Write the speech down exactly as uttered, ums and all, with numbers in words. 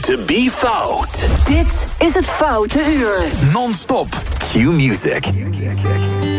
to be fout. Dit is het Foute Uur. Non-stop Q-music.